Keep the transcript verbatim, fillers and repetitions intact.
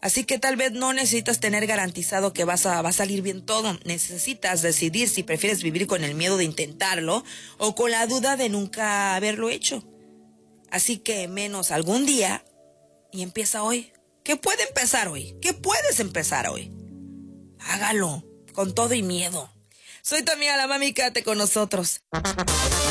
Así que tal vez no necesitas tener garantizado que vas a, va a salir bien todo. Necesitas decidir si prefieres vivir con el miedo de intentarlo o con la duda de nunca haberlo hecho. Así que menos algún día y empieza hoy. ¿Qué puede empezar hoy? ¿Qué puedes empezar hoy? Hágalo con todo y miedo. Soy tu amiga la Mami, quédate con nosotros.